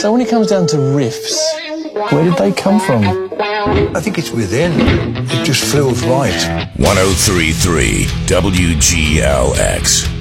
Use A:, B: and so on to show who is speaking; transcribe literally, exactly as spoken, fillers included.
A: So when it comes down to riffs, where did they come from?
B: I think it's within. It just feels right.
C: one oh three point three W G L X.